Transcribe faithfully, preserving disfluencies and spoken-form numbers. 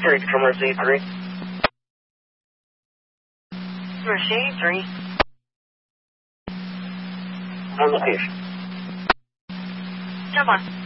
Carry to Mercy three. Mercy three. On location. Come on.